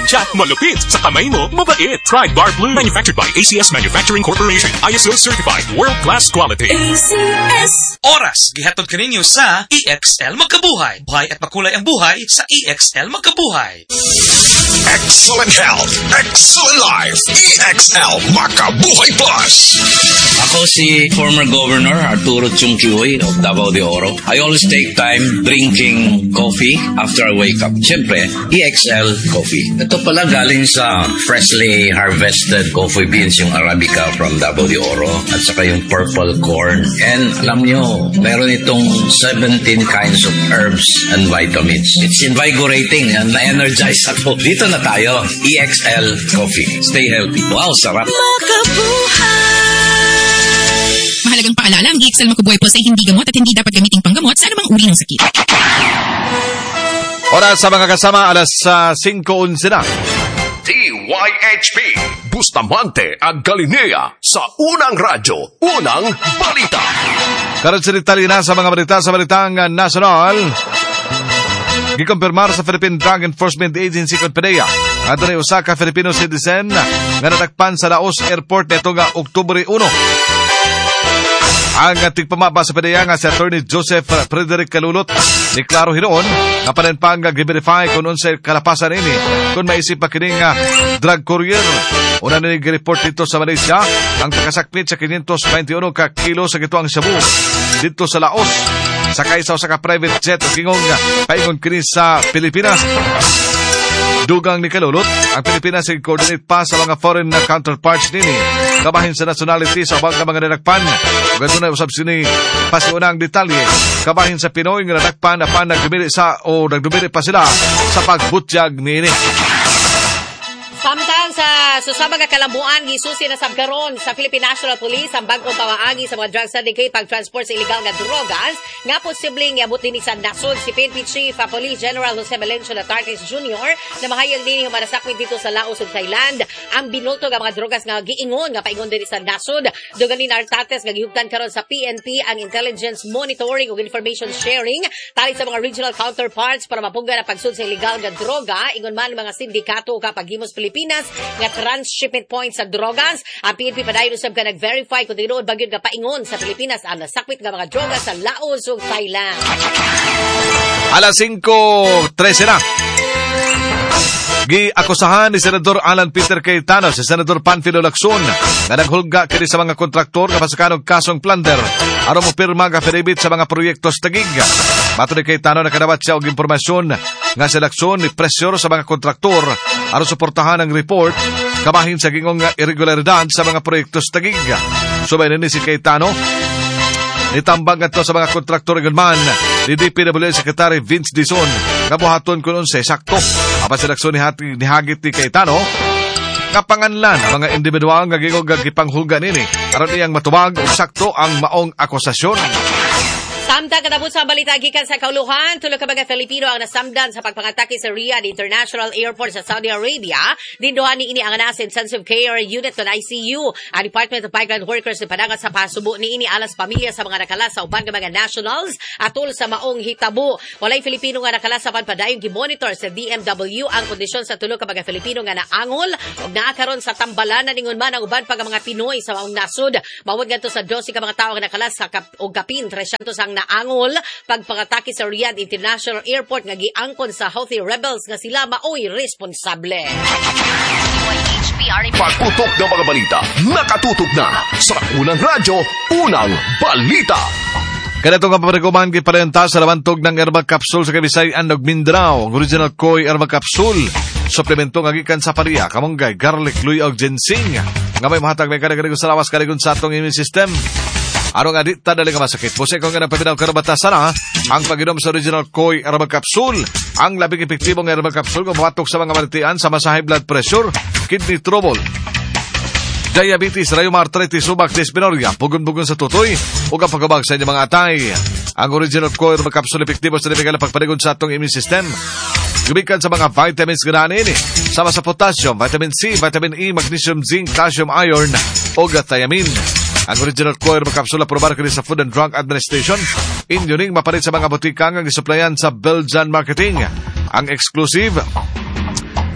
Jack, malupit. Sa kamay mo, mabait. Try Bar Blue. Manufactured by ACS Manufacturing Corporation. ISO certified. World-class quality. ACS. Oras, gihatod kaninyo sa EXL Magkabuhay. Buhay at makulay ang buhay sa EXL Magkabuhay. Excellent health, excellent life. EXL Makabuhay Plus. Ako si former Governor Arturo Chungchuy of Davao de Oro. I always take time drinking coffee after I wake up. Siyempre, EXL Coffee. Ito pala galing sa freshly harvested coffee beans, yung Arabica from Davao de Oro, at saka yung purple corn. And alam nyo, meron itong 17 kinds of herbs and vitamins. It's invigorating and na-energize ako. Dito na tayo, EXL Coffee. Stay healthy. Wow, sarap. Mahalagang paalala, ang EXL Makabuhay Plus ay hindi gamot at hindi dapat gamiting panggamot sa anumang uri ng sakit. Oras sa mga kasama, alas 5:11 na. DYHP Bustamante ang Galilea sa Unang Radyo, Unang Balita. Karon sa detalye na sa mga balita sa balitang nasyonal. Gikumpirmar sa Philippine Drug Enforcement Agency kung PDEA at doon ay usa ka Filipino citizen nga natakpan sa Laos Airport neto nga Oktubre 1. Ang tigpamaba sa PDEA nga si Attorney Joseph Frederick Calulot ni Claro Hiroon nga panenpang gi-verify kung unsay kalapasan ini kung maisip pa kining drug courier. Una na nag-report dito sa Malaysia ang pagkasakmit sa 521 ka kilo sa gituang shabu dito sa Laos. Sakay sa usa ka private jet o kingong paingon kini sa Pilipinas. Dugang ni Kalulot, ang Pilipinas ay coordinate pa sa mga foreign counterparts nini. Kabahin sa nationality sa ubang mga nadakpan. Ganito na usab sini pasiunang detalye. Kabahin sa Pinoy nga nadakpan apan nagdumiri pa sila sa pagbutyag nini. Samtang sa susabang kalambuan, gisusi na sabkaron sa Philippine National Police ang bagong pawaagi sa mga drug syndicate pag-transport sa illegal nga drogas nga posibleng iabot din sa nasod si PNP Chief Police General Jose Melencio Latartes Jr. na mahayag din yung manasakmit dito sa Laos ug Thailand ang binulto nga mga drogas nga giingon nga paingon din sa nasod. Dugan ni Artates nga gihuptan karon sa PNP ang intelligence monitoring ug information sharing tali sa mga regional counterparts para mapugga na pagsud sa illegal nga droga ingon man mga sindikato o kapaghimos Pilipinas nga transshipment points sa drogas. Ang PNP padayon usab ka nag-verify kung tinuod bagyod nga paingon sa Pilipinas ang nasakwit nga mga drogas sa Laos ug Thailand. Alas 5:13 na. Gi-akusahan ni Senador Alan Peter Cayetano si Senador Panfilo Lacson na naghulga kini sa mga kontraktor nga pasakanog kasong plunder aron mo pirma nga affidavit sa mga proyekto sa Taguig. Matod ni Cayetano nakadawat siya og impormasyon nga si Lacson ni pressure sa mga kontraktor aron suportahan ang report kabahin sa gingong irregularidad sa mga proyekto sa Taguig. Subay ni si Cayetano nitambang ato sa mga kontraktor man ni DPWH Secretary Vince Dizon kabuhaton kung unsay sakto. Apan sa Lacson ni hagit ni Cayetano nga panganlan ang mga individual nga gingog gipanghulga nini aron iyang matubag og sakto ang maong akusasyon. Samtang katapos sa balita gikan sa kauluhan, tulo ka mga Filipino ang nasamdan sa pagpangatake sa Riyadh International Airport sa Saudi Arabia. Dinduhan ni ini ang anas intensive care unit ng ICU. Ang Department of Migrant Workers ni padangat sa pasubo ni ini alas pamilya sa mga nakalas sa uban nga mga nationals atol sa maong hitabo. Walay Filipino nga nakalas sa padayon gimonitor sa DMW ang kondisyon sa tulo ka mga Filipino nga naangol ug naakaron sa tambalanan ningon man ang uban pa nga mga Pinoy sa maong nasud. Mawod ngadto sa 12 ka mga tawo nga nakalas sa og kapin 300 ang naangol pagpangatake sa Riyadh International Airport nga giangkon sa Houthi rebels nga sila maoy responsable. Pagputok ng mga balita, nakatutok na sa Unang Radyo, Unang Balita. Kanito nga paparekuman giparenta sa labantog ng herbal capsule sa Kabisayan ug Mindanao. Ang original Koi herbal capsule. Suplemento nga gikan sa pariya, kamunggay, garlic, luya ug ginseng. Nga may mahatag may karigon sa lawas karigon sa atong immune system. Ano nga di tadali nga masakit. Pusay kung nga napabinaw karabatasan ang pag-inom sa original Koi herbal capsule. Ang labing epektibong herbal capsule kung mawatok sa mga balitian sa high blood pressure, kidney trouble, diabetes, rheumatoid arthritis, subak, dysmenorrhea, bugon-bugon sa tutoy, o ang pagkabag sa inyong mga atay. Ang original Koi herbal capsule epektibo sa nabigay na pagpanigon sa atong immune system. Gumikan sa mga vitamins ganahan ini. Sama sa potassium, vitamin C, vitamin E, magnesium, zinc, calcium, iron, o thiamine. Ang original Koi herbal capsule aprobar kini sa Food and Drug Administration. Inyuning mapalit sa mga butika nga gisuplayan sa Belgian Marketing. Ang exclusive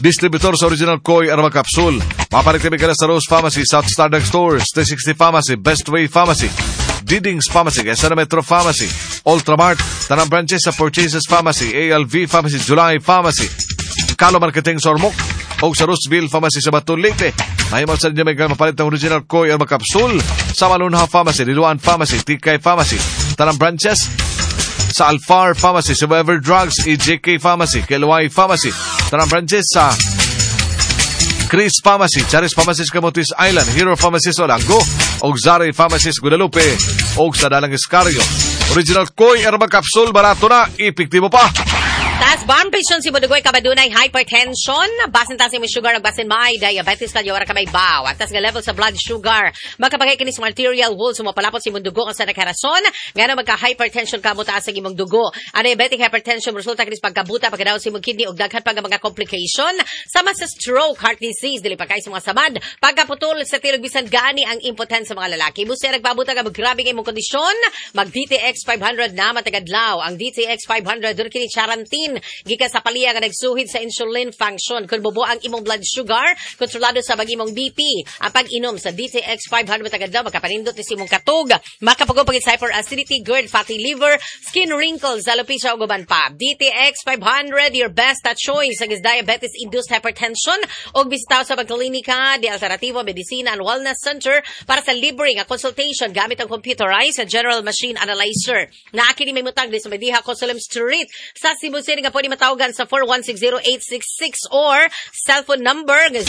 Distributor sa original Koi Herbal Capsule. Mapalit kami ka sa Rose Pharmacy, South Stardust Stores, 360 Pharmacy, Best Way Pharmacy, Didings Pharmacy, Quezon Metro Pharmacy, Ultramart, tanang branches sa Purchases Pharmacy, ALV Pharmacy, July Pharmacy, Kalo Marketing sa Ormoc, o sa Rooseville Pharmacy sa Batun Leyte. Mahimaw sa inyo may mapalit ng original Koi Herbal Capsule sa Malunha Pharmacy, Liluan Pharmacy, Tikay Pharmacy, tanang branches sa Alfar Pharmacy, sa Weber Drugs, EJK Pharmacy, KLY Pharmacy, tanang branches sa Chris Pharmacy, Charis Pharmacy sa Camotes Island, Hero Pharmacy sa Olango, o Zari Pharmacy sa Guadalupe, o sa Dalang Iscario. Original Koi Herbal Capsule, barato na, epektibo pa. Tas bomb patient si Budugoy kabadunay hypertension, basin ta si mo sugar, basin may diabetes ka yawara ka may baw. At tas nga level sa blood sugar, makapagay kini sa arterial wall sumapalapot si mong dugo sa nakarason, ngano magka-hypertension ka mo taas ang imong dugo. Ang diabetic hypertension resulta kini sa pagkabuta pagkadaw si mong kidney ug daghan pa nga mga complication sama sa stroke, heart disease, dili pa kay sa mga samad, pagkaputol sa tilog bisan gani ang impotence sa mga lalaki. Busi nagpabuta ka maggrabe kay imong kondisyon, mag DTX 500 na matagadlaw. Ang DTX 500 dur kini charantin gikan sa paliya nga nagsuhid sa insulin function. Kung bubo ang imong blood sugar, kontrolado sa bagimong BP. Ang pag-inom sa DTX 500 tagadlaw makapanindot ni simong katog, makapagod pagit sa hyperacidity, GERD, fatty liver, skin wrinkles, alopecia ug uban pa. DTX 500 your best choice against diabetes induced hypertension ug bisitaw sa pagklinika di Alternativo Medicina and Wellness Center para sa libre nga consultation gamit ang computerized general machine analyzer. Naa kini may mutang di sa Mediha Consulum Street sa Cebu City nga pwede matawagan sa 4160866 or cellphone number nga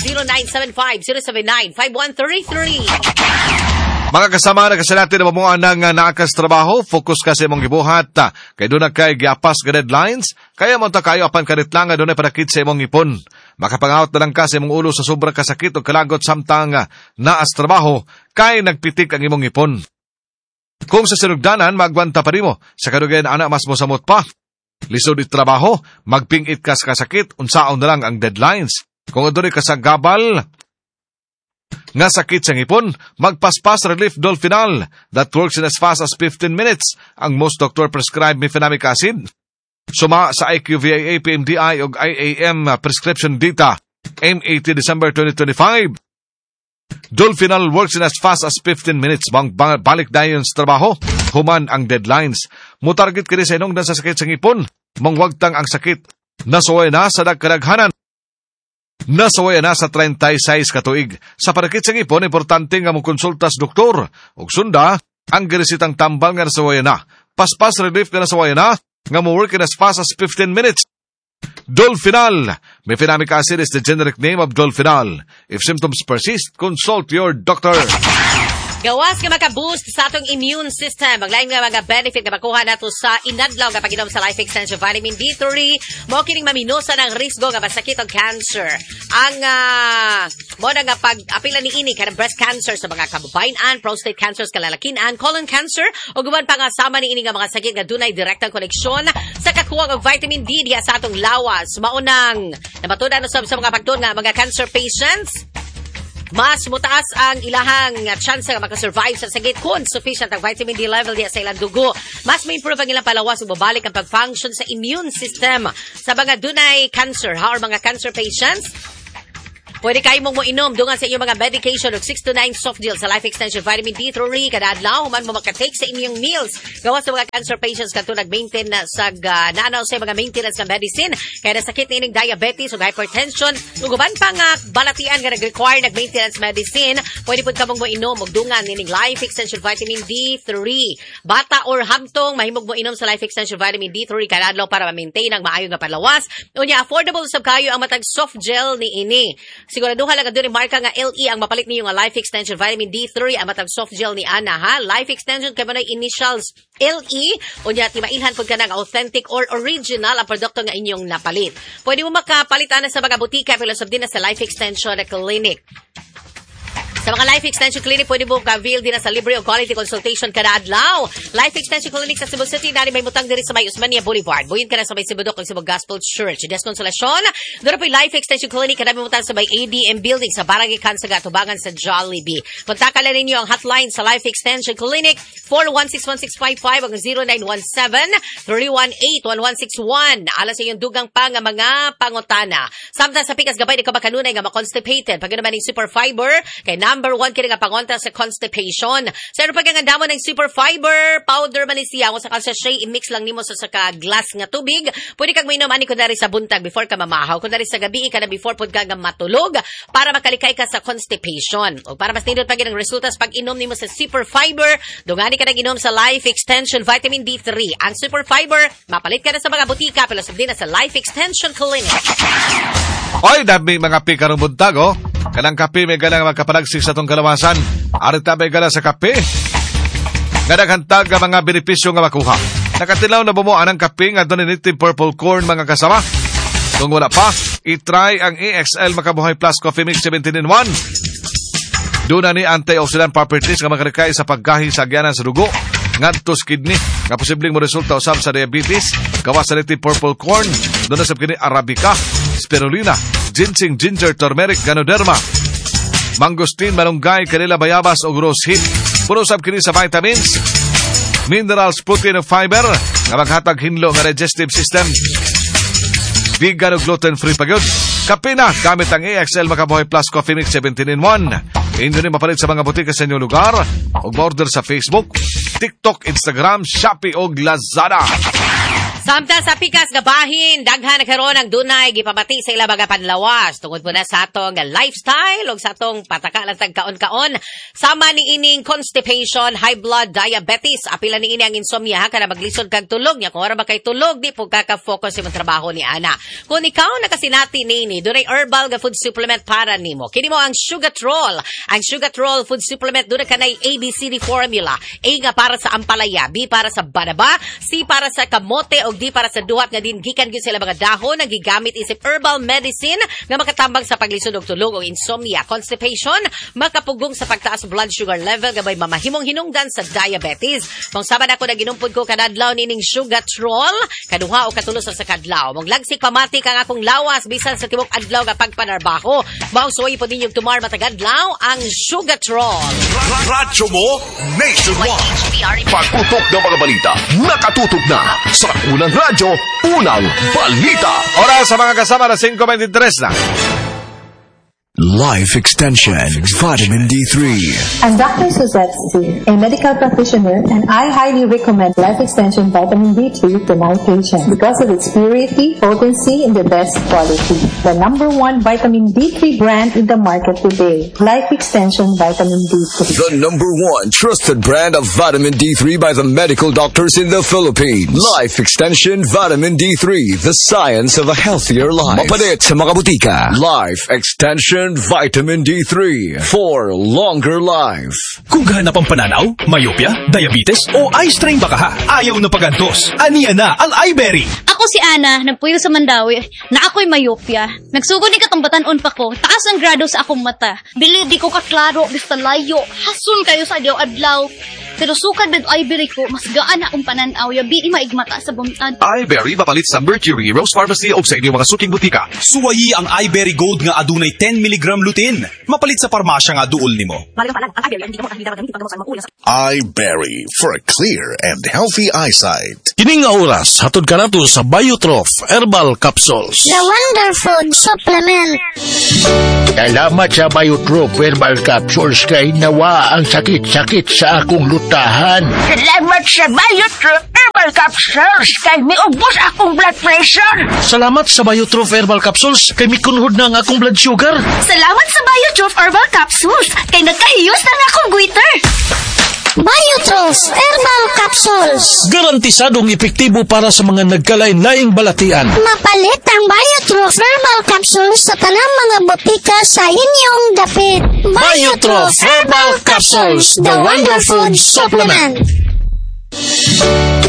0975-079-5133. Mga kasama, nagkasalati na mamuha ng naakas trabaho, focus ka sa imong gibuhat, kay doon na kay giapas ka deadlines, kaya mo ta kayo apan karitlangan doon na parakit sa imong ipon. Makapangawat na lang ka sa imong ulo sa sobrang kasakit o kalagot samtang naas trabaho, kay nagpitik ang imong ipon. Kung sa sinugdanan, magwanta pa rin mo, sa kadugayan anak mas mo samot pa. Lisod it trabaho, magpingit ka sa kasakit, unsaon na lang ang deadlines. Kung adori ka sa gabal, nga sakit sa ngipon, magpaspas relief Dolphinal that works in as fast as 15 minutes. Ang most doctor prescribed mefenamic acid. Suma sa IQVIA, PMDI o IAM prescription data, M80 December 2025. Dolphinal works in as fast as 15 minutes. Balik dayon sa trabaho, human ang deadlines. Mutarget kini sa inong sa sakit sa ngipon. Mangwagtang ang sakit. Nasuway na sa dagkadaghanan. Nasawaya na sa 36 katuig. Sa parakit sa ngipon, importante nga mong konsulta sa doktor. Ug sunda, ang giresitang tambal nga nasawaya na. Paspas relief nga nasawaya na, nga mo work in as fast as 15 minutes. Dolphinal. Mefenamic acid is the generic name of Dolphinal. If symptoms persist, consult your doctor. Gawas nga maka-boost sa atong immune system. Maglain nga mga benefit nga makuha nato sa inadlaw nga pag-inom sa Life Extension Vitamin D3. Mo kining maminosa ng risgo nga masakit og cancer. Ang mo na nga pag-apila ni ini kanang breast cancer sa mga kababayan, prostate cancer sa kalalakian, colon cancer ug uban pa nga sama ni ini nga mga sakit nga dunay direktang koneksyon sa kakuha og vitamin D diha sa atong lawas. Maunang namatudan usab sa mga pagtuon nga mga cancer patients. Mas mutaas ang ilahang chance nga makasurvive sa sakit kung sufficient ang vitamin D level diya sa ilang dugo. Mas may improve ang ilang palawas ug babalik ang pag-function sa immune system sa mga dunay cancer. How mga cancer patients? Pwede kayo mong mo inom dungan sa inyong mga medication og 6 to 9 soft gel sa Life Extension Vitamin D3 kada adlaw human mo makatake sa inyong meals. Gawas sa mga cancer patients kadto nag-maintain sa nanaw sa mga maintenance nga medicine kaya sakit ni ining diabetes ug hypertension ug uban pa nga balatian nga nag-require nag-maintenance medicine. Pwede pud ka mong mo inom og dungan nining Life Extension Vitamin D3. Bata or hamtong mahimog mo inom sa Life Extension Vitamin D3 kada adlaw para ma-maintain ang maayo nga palawas. Unya affordable sab kayo ang matag soft gel ni ini. Siguraduhan lang doon marka nga LE ang mapalit niyo nga Life Extension Vitamin D3 ang matag soft gel ni Ana ha. Life Extension kay manay initials LE unya timailhan pud kanang authentic or original ang produkto nga inyong napalit. Pwede mo makapalit ana sa mga butika pero sab din sa Life Extension Clinic. Sa mga Life Extension Clinic, pwede mo ka-avail din na sa libre o quality consultation kada adlaw. Life Extension Clinic sa Cebu City, nari may mutang diri sa may Usmania Boulevard. Buyin ka na sa may Sibudok ng Cebu Gospel Church. Des Consolacion, doon po yung Life Extension Clinic, kada may mutang sa may ADM Building sa Barangay Kansaga, tubangan sa Jollibee. Kontakan lang ninyo ang hotline sa Life Extension Clinic, 416-1655 ang 0917-318-1161. Alas sa iyong dugang pa nga mga pangutana. Samtang sa pikas gabay, di ka ba kanunay nga ma-constipated? Pag naman yung super fiber, kay number 1 kini nga pangontra sa constipation. Sa ano pag ang damo ng super fiber powder man siya, kung sa sachet i-mix lang nimo sa glass nga tubig, pwede kang mainom ani kunwari sa buntag before ka mamahaw, kunwari sa gabi ka na before pud ka nga matulog para makalikay ka sa constipation. O para mas nindot pag ang resultas pag inom nimo sa super fiber, dungani ka nang inom sa Life Extension Vitamin D3. Ang super fiber mapalit ka na sa mga butika pero subdin na sa Life Extension Clinic. Oy, dami mga pikarong buntag, oh. Kanang kape may galang magkapanagsik sa tong kalawasan. Arita may gala sa kape. Ganaghantag ang mga benepisyo nga makuha. Nakatilaw na bumuan ang kape nga doon native purple corn mga kasama. Kung wala pa, itry ang EXL Makabuhay Plus Coffee Mix 17-in-1. Doon na ni antioxidant properties nga makalikay sa paggahi sa agyanan sa dugo. Ngadtos kidney nga posibleng mo resulta usab sa diabetes, gawa sa native purple corn, doon na sa kini arabica, spirulina, ginseng, ginger, turmeric, ganoderma, mangosteen, malunggay, kanila, bayabas o rose hip. Puno sab kini sa vitamins, minerals, protein ug fiber nga maghatag hinlo nga digestive system. Vegan o gluten-free pa gyud. Kape na gamit ang EXL Makabuhay Plus Coffee Mix 17-in-1. Inyo ni mapalit sa mga butika sa inyong lugar o order sa Facebook, TikTok, Instagram, Shopee o Lazada. Samtang sa pikas gabahin, daghan na karon ang dunay gipamati sa ila mga panlawas tungod po na sa atong lifestyle o sa atong pataka lang tagkaon-kaon. Sama ni ining constipation, high blood, diabetes, apila ni ini ang insomnia ha kana maglisod kag tulog nya. Kung ora ba kay tulog di po kaka-focus sa trabaho ni ana. Kung ikaw nakasinati nini, dunay herbal nga food supplement para nimo. Kini mo ang Sugatrol. Ang Sugatrol food supplement dunay kanay ABCD formula. A nga para sa ampalaya, B para sa banaba, C para sa kamote o di para sa duhat nga din gikan gyud sila mga dahon nga gigamit isip herbal medicine nga makatambag sa paglisod og tulog o insomnia, constipation, makapugong sa pagtaas blood sugar level gabay mamahimong hinungdan sa diabetes. Kung sabad ako na ginumpod ko kadadlaw nining Sugatrol, kaduha o katulo sa kadlaw. Mong lagsik pamati kang akong lawas bisan sa tibok adlaw nga pagpanarbaho. Mao suway po ninyong tumar matagadlaw ang Sugatrol. Radyo mo nationwide. Pagputok ng mga balita, nakatutok na sa Unang Radyo, Unang Balita. Oras sa mga kasama na 5:23 na. Life Extension Vitamin D3. I'm Dr. Suzette C., a medical practitioner, and I highly recommend Life Extension Vitamin D3 to my patients because of its purity, potency, and the best quality. The #1 vitamin D3 brand in the market today, Life Extension Vitamin D3. The #1 trusted brand of vitamin D3 by the medical doctors in the Philippines. Life Extension Vitamin D3, the science of a healthier life. Mapalit sa mga butika. Life Extension Vitamin D3 for longer life. Kung gahanap ang pananaw, myopia, diabetes o eye strain baka ha, ayaw na pagantos. Aniya na ang iBerry. Ako si Ana, nagpuyo sa Mandawi, na ako'y myopia. Nagsugod ni katambatan-on pa ko, taas ang grado sa akong mata. Bili di ko kaklaro, basta layo, hasun kayo sa adlaw-adlaw. Pero sukad med iBerry ko, mas gaan na akong pananaw, yabi maigmata sa buntad. iBerry mapalit sa Mercury, Rose Pharmacy o sa inyong mga suking butika. Suwayi ang iBerry Gold nga adunay 10 mg lutein. Mapalit sa parmasya nga duol nimo. iBerry for a clear and healthy eyesight. Kining nga oras, hatod ka nato sa Biotrof Herbal Capsules. The Wonder Food Supplement. Salamat sa Biotrof Herbal Capsules kay nawa ang sakit-sakit sa akong lutahan. Salamat sa Biotrof Herbal Capsules kay miubos akong blood pressure. Salamat sa Biotrof Herbal Capsules kay mikunhod na ang akong blood sugar. Salamat sa Biotrof Herbal Capsules kay nagkahiyos na nga akong goiter. Biotrof Herbal Capsules. Garantisadong epektibo para sa mga nagkalain-laing balatian. Mapalit ang Biotrof Herbal Capsules sa tanang mga botika sa inyong dapit. Biotrof Herbal Capsules, the Wonder Food Supplement.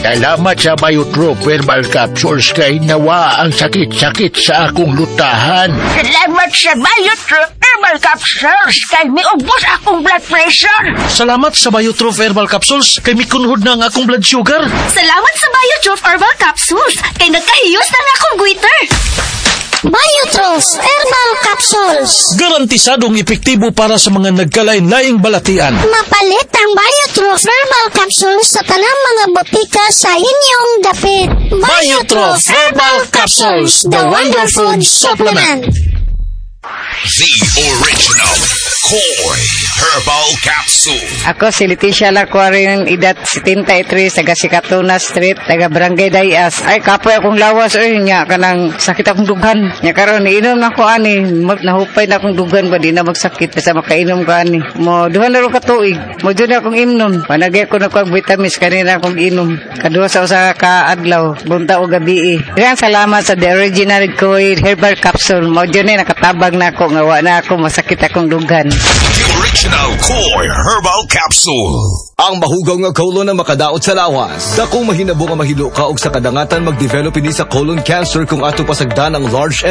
Salamat sa Biotrop Herbal Capsules kay nawa ang sakit-sakit sa akong lutahan. Salamat sa Biotrop Herbal Capsules kay miubos akong blood pressure. Salamat sa Biotrop Herbal Capsules kay mikunhod na ang akong blood sugar. Salamat sa Biotrop Herbal Capsules kay nagkahiyos na akong goiter. Biotrop Herbal Capsules. Garantisadong epektibo para sa mga nagkalain-laing balatian. Mapalit ang Biotrop Herbal Capsules sa tanang mga botika sa inyong dapit. Biotrop Herbal Capsules, the Wonder Food Supplement. The original Koi Herbal Capsule. Ako si Leticia Lacuarin, edad 73, taga Sikatuna Street, taga Barangay Dayas. Ay, kapoy akong lawas, nya kanang sakit akong dughan. Nya karon iinom na ko ani, nahupay na akong dughan ba di na magsakit basta makainom ko ani. Mo duha na ro ka tuig, mo jud akong imnon. Panagay ko na ko vitamins kanina akong inom. Kaduha sa usa ka adlaw, bunta o gabi. Daghang salamat sa the original Koi Herbal Capsule. Mo jud ni nakatabag na ako nga wa na ako masakit akong dughan. The original Koi Herbal Capsule. Ang mahugaw nga colon na makadaot sa lawas. Dakong mahinabo nga mahilo ka og sa kadangatan mag-develop ini sa colon cancer kung ato pasagdan ang large